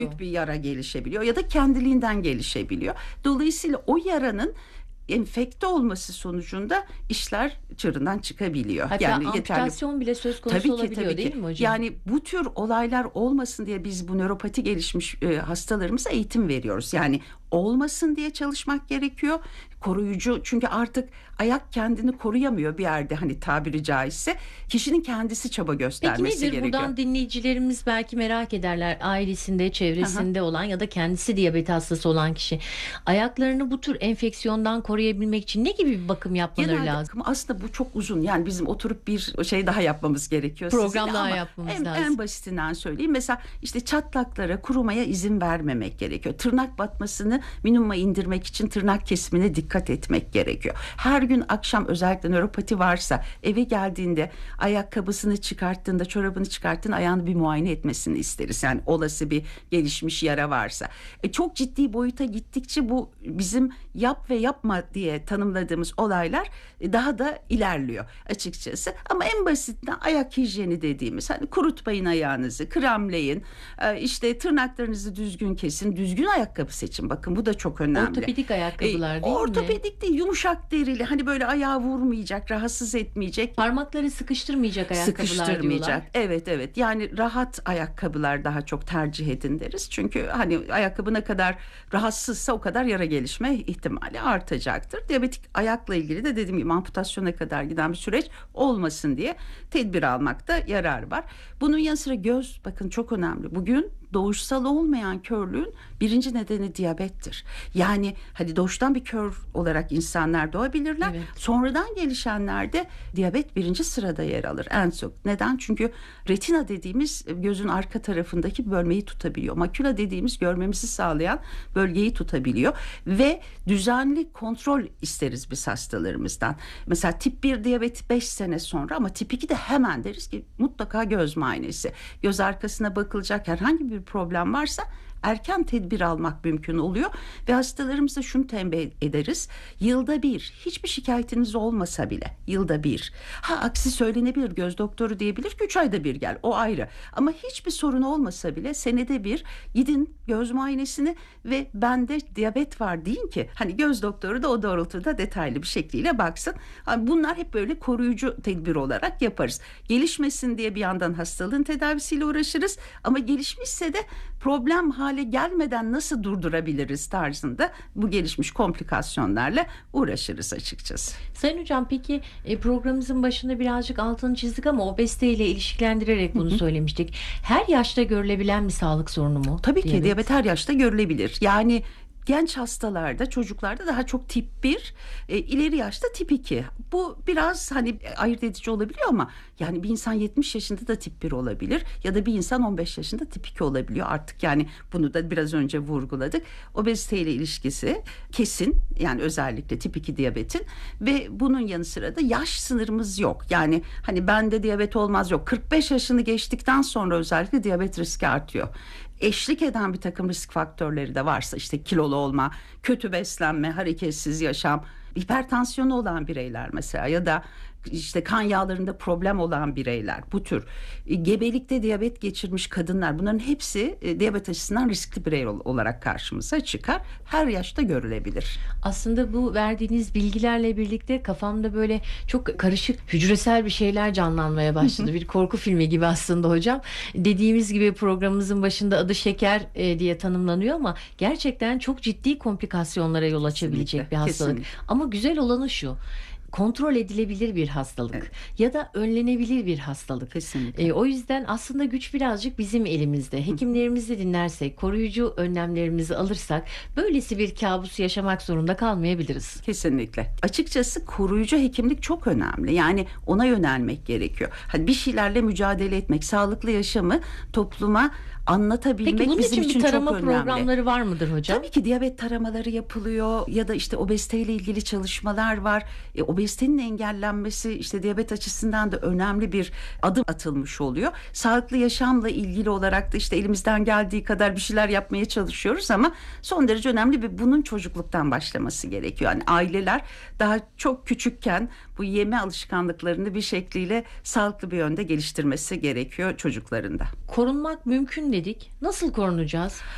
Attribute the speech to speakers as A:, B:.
A: büyük bir yara gelişebiliyor ya da kendiliğinden gelişebiliyor. Dolayısıyla o yaranın enfekte olması sonucunda işler çığırından çıkabiliyor.
B: Hatta
A: Yani yeterli.
B: amputasyon bile söz konusu
A: Tabii ki,
B: olabiliyor
A: tabii
B: değil
A: ki.
B: mi hocam?
A: Yani bu tür olaylar olmasın diye biz bu nöropati gelişmiş hastalarımıza eğitim veriyoruz. Yani olmasın diye çalışmak gerekiyor. Koruyucu, çünkü artık ayak kendini koruyamıyor bir yerde, hani tabiri caizse. Kişinin kendisi çaba
B: Peki
A: göstermesi
B: nedir?
A: gerekiyor.
B: Buradan dinleyicilerimiz belki merak ederler. Ailesinde,
A: Aha.
B: çevresinde olan ya da kendisi diyabet hastası olan kişi. Ayaklarını bu tür enfeksiyondan koruyabilmek için ne gibi bir bakım yapmaları
A: Genelde
B: lazım?
A: aslında bu çok uzun. Yani bizim oturup bir şey daha yapmamız gerekiyor
B: Program
A: sizinle,
B: daha
A: ama
B: yapmamız
A: en
B: lazım.
A: basitinden söyleyeyim. Mesela işte çatlaklara, kurumaya izin vermemek gerekiyor. Tırnak batmasını minimuma indirmek için tırnak kesimine dikkat etmek gerekiyor. Her gün akşam, özellikle nöropati varsa, eve geldiğinde ayakkabısını çıkarttığında, çorabını çıkarttığında ayağını bir muayene etmesini isteriz. Yani olası bir gelişmiş yara varsa. Çok ciddi boyuta gittikçe bu bizim yap ve yapma diye tanımladığımız olaylar daha da ilerliyor açıkçası. Ama en basitinden ayak hijyeni dediğimiz, hani kurutmayın ayağınızı, kremleyin, işte tırnaklarınızı düzgün kesin, düzgün ayakkabı seçin. Bakın bu da çok önemli.
B: Ortopedik ayakkabılar değil mi?
A: Ortopedik değil, yumuşak derili, hani böyle ayağı vurmayacak, rahatsız etmeyecek.
B: Parmakları sıkıştırmayacak ayakkabılar
A: Sıkıştırmayacak.
B: diyorlar.
A: Evet, evet. Yani rahat ayakkabılar daha çok tercih edin deriz. Çünkü hani ayakkabı ne kadar rahatsızsa o kadar yara gelişme ihtimali artacaktır. Diyabetik ayakla ilgili de dediğim gibi amputasyona kadar giden bir süreç olmasın diye tedbir almakta yarar var. Bunun yanı sıra göz, bakın çok önemli. Bugün doğuşsal olmayan körlüğün birinci nedeni diyabettir. Yani hani doğuştan bir kör olarak insanlar doğabilirler.
B: Evet.
A: Sonradan gelişenlerde diyabet birinci sırada yer alır en çok. Neden? Çünkü retina dediğimiz gözün arka tarafındaki bölmeyi tutabiliyor. Makula dediğimiz görmemizi sağlayan bölgeyi tutabiliyor. Ve düzenli kontrol isteriz biz hastalarımızdan. Mesela tip 1 diyabeti 5 sene sonra, ama tip 2 de hemen deriz ki mutlaka göz muayenesi. Göz arkasına bakılacak, herhangi bir problem varsa erken tedbir almak mümkün oluyor ve hastalarımıza şunu tembih ederiz: yılda bir, hiçbir şikayetiniz olmasa bile yılda bir, aksi söylenebilir, göz doktoru diyebilir ki 3 ayda bir gel, o ayrı, ama hiçbir sorun olmasa bile senede bir gidin göz muayenesini ve bende diyabet var deyin ki hani göz doktoru da o doğrultuda detaylı bir şekliyle baksın. Bunlar hep böyle koruyucu tedbir olarak yaparız. Gelişmesin diye bir yandan hastalığın tedavisiyle uğraşırız, ama gelişmişse de problem hale gelmeden nasıl durdurabiliriz tarzında bu gelişmiş komplikasyonlarla uğraşırız açıkçası.
B: Sayın hocam, peki programımızın başında birazcık altını çizdik ama obeziteyle ilişkilendirerek bunu söylemiştik. Her yaşta görülebilen bir sağlık sorunu mu?
A: Tabii ki diyabet her yaşta görülebilir. Yani genç hastalarda, çocuklarda daha çok tip 1, ileri yaşta tip 2. Bu biraz hani ayırt edici olabiliyor, ama yani bir insan 70 yaşında da tip 1 olabilir ya da bir insan 15 yaşında tip 2 olabiliyor artık. Yani bunu da biraz önce vurguladık. Obeziteyle ilişkisi kesin, yani özellikle tip 2 diyabetin, ve bunun yanı sıra da yaş sınırımız yok. Yani hani bende diyabet olmaz yok. 45 yaşını geçtikten sonra özellikle diyabet riski artıyor. Eşlik eden bir takım risk faktörleri de varsa, işte kilolu olma, kötü beslenme, hareketsiz yaşam, hipertansiyonu olan bireyler mesela, ya da işte kan yağlarında problem olan bireyler, bu tür gebelikte diyabet geçirmiş kadınlar, bunların hepsi diyabet açısından riskli birey olarak karşımıza çıkar. Her yaşta görülebilir.
B: Aslında bu verdiğiniz bilgilerle birlikte kafamda böyle çok karışık hücresel bir şeyler canlanmaya başladı. Bir korku filmi gibi aslında hocam. Dediğimiz gibi programımızın başında adı şeker diye tanımlanıyor ama gerçekten çok ciddi komplikasyonlara yol açabilecek
A: Kesinlikle,
B: bir hastalık.
A: kesinlikle.
B: Ama güzel olanı şu: kontrol edilebilir bir hastalık,
A: Evet.
B: ya da önlenebilir bir hastalık.
A: Kesinlikle.
B: O yüzden aslında güç birazcık bizim elimizde. Hekimlerimizi dinlersek, koruyucu önlemlerimizi alırsak böylesi bir kabusu yaşamak zorunda kalmayabiliriz.
A: Kesinlikle. Açıkçası koruyucu hekimlik çok önemli. Yani ona yönelmek gerekiyor. Hani bir şeylerle mücadele etmek, sağlıklı yaşamı topluma anlatabilmek
B: Peki bunun
A: bizim
B: için
A: için
B: bir tarama
A: çok önemli.
B: programları var mıdır hocam?
A: Tabii ki diyabet taramaları yapılıyor ya da işte obeziteyle ilgili çalışmalar var. Obezitenin engellenmesi işte diyabet açısından da önemli bir adım atılmış oluyor. Sağlıklı yaşamla ilgili olarak da işte elimizden geldiği kadar bir şeyler yapmaya çalışıyoruz, ama son derece önemli ve bunun çocukluktan başlaması gerekiyor. Yani aileler daha çok küçükken bu yeme alışkanlıklarını bir şekliyle sağlıklı bir yönde geliştirmesi gerekiyor çocuklarında.
B: Korunmak mümkün dedik. Nasıl korunacağız?